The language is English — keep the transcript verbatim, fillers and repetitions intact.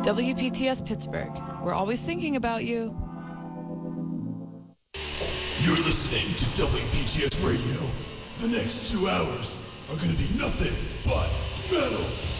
W P T S Pittsburgh. We're always thinking about you. You're listening to W P T S Radio. The next two hours are gonna be nothing but metal.